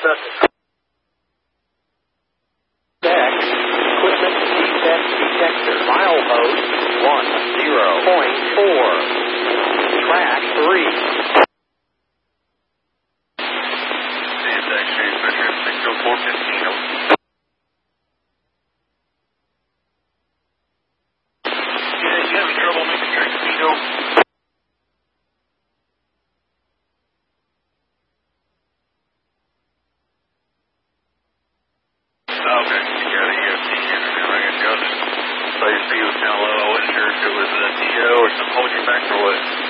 message. Equipment defect detector. Milepost 10.4. Track 3. You having trouble making track speed go? Okay, you got a EFT in there. I guess y'all just say your speed was kind of low. I wasn't sure if it was a TO or something holding you back or what.